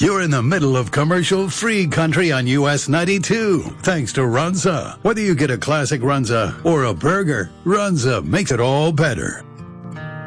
You're in the middle of commercial-free country on US 92, thanks to Runza. Whether you get a classic Runza or a burger, Runza makes it all better.